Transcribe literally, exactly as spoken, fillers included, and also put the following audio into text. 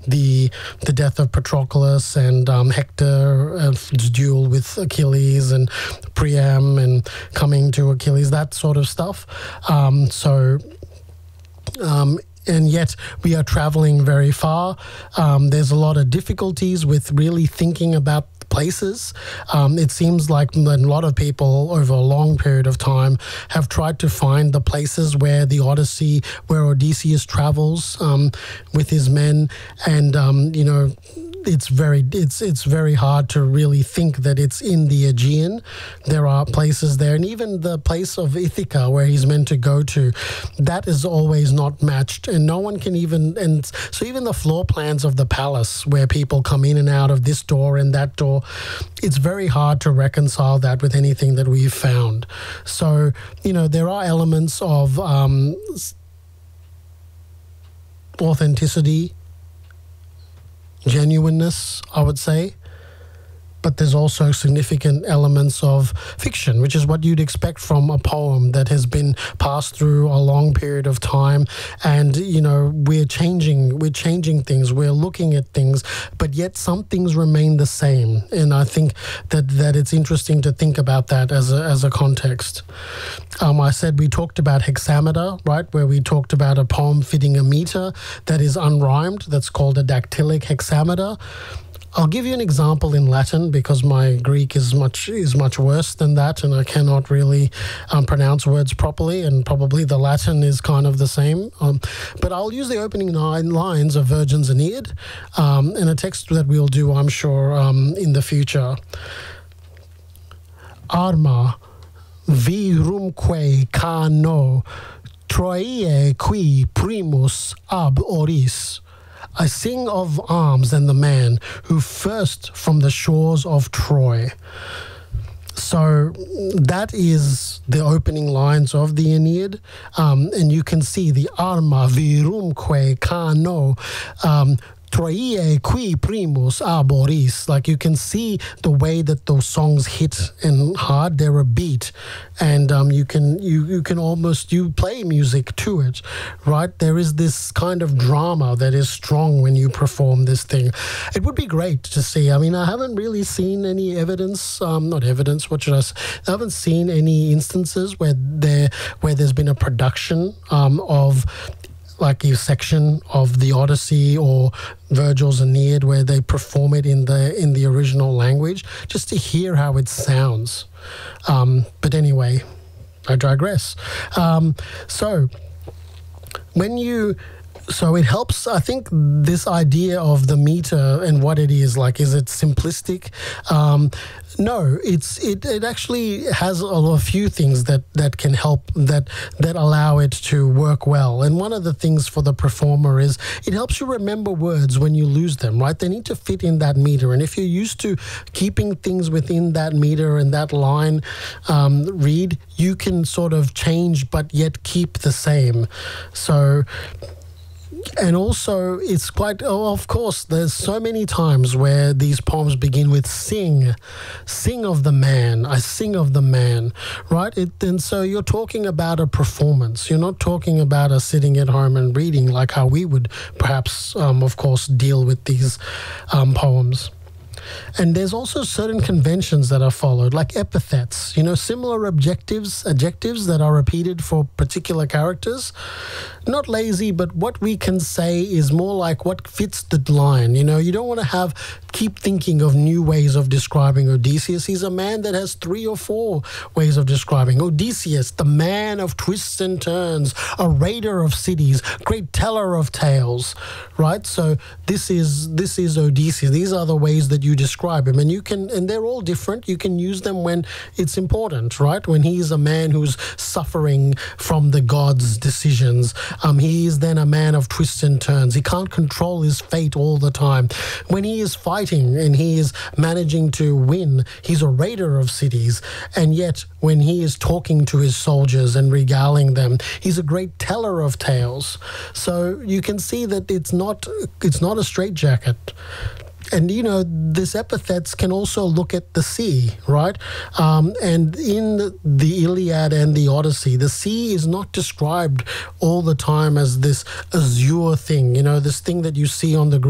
the the death of Patroclus and um, Hector's duel with Achilles and Priam and coming to Achilles, that sort of stuff. Um, so. Um, and yet we are traveling very far. Um, there's a lot of difficulties with really thinking about places. Um, it seems like a lot of people over a long period of time have tried to find the places where the Odyssey, where Odysseus travels um, with his men, and um, you know, it's very it's it's very hard to really think that it's in the Aegean. There are places there, and even the place of Ithaca where he's meant to go to, that is always not matched, and no one can even. And so even the floor plans of the palace, where people come in and out of this door and that door, it's very hard to reconcile that with anything that we've found. So you know, there are elements of um, authenticity, genuineness, I would say, but there's also significant elements of fiction, which is what you'd expect from a poem that has been passed through a long period of time. And, you know, we're changing, we're changing things, we're looking at things, but yet some things remain the same. And I think that, that it's interesting to think about that as a, as a context. Um, I said we talked about hexameter, right, where we talked about a poem fitting a meter that is unrhymed. That's called a dactylic hexameter. I'll give you an example in Latin because my Greek is much is much worse than that, and I cannot really um, pronounce words properly, and probably the Latin is kind of the same. Um, but I'll use the opening nine lines of Virgin's Aeneid um, in a text that we'll do, I'm sure, um, in the future. Arma virumque cano Troiae qui primus ab oris. I sing of arms and the man who first from the shores of Troy. So that is the opening lines of the Aeneid, um, and you can see the arma virumque cano um, Troiae qui primus ab oris. Like, you can see the way that those songs hit and hard. They're a beat, and um, you can you you can almost you play music to it, right? There is this kind of drama that is strong when you perform this thing. It would be great to see. I mean, I haven't really seen any evidence. Um, not evidence. What should I say? I haven't seen any instances where there where there's been a production um, of like a section of the Odyssey or Virgil's Aeneid where they perform it in the in the original language, just to hear how it sounds. Um, but anyway, I digress. Um, so when you So it helps, I think, this idea of the meter and what it is, like, is it simplistic? Um, no, it's it, it actually has a, a few things that, that can help, that that allow it to work well. And one of the things for the performer is it helps you remember words when you lose them, right? They need to fit in that meter. And if you're used to keeping things within that meter and that line um, read, you can sort of change but yet keep the same. So... And also, it's quite, oh, of course, there's so many times where these poems begin with sing, sing of the man, I sing of the man, right? It, and so you're talking about a performance. You're not talking about us sitting at home and reading like how we would perhaps, um, of course, deal with these um, poems. And there's also certain conventions that are followed, like epithets, you know, similar objectives, adjectives that are repeated for particular characters. Not lazy, but what we can say is more like what fits the line. You know, you don't want to have, keep thinking of new ways of describing Odysseus. He's a man that has three or four ways of describing. Odysseus, the man of twists and turns, a raider of cities, great teller of tales, right? So this is, this is Odysseus. These are the ways that you describe him, and you can, and they're all different. You can use them when it's important, right? When he is a man who's suffering from the gods' decisions, um, he is then a man of twists and turns. He can't control his fate all the time. When he is fighting and he is managing to win, he's a raider of cities, and yet when he is talking to his soldiers and regaling them, he's a great teller of tales. So you can see that it's not, it's not a straitjacket. And, you know, these epithets can also look at the sea, right? Um, and in the Iliad and the Odyssey, the sea is not described all the time as this azure thing, you know, this thing that you see on the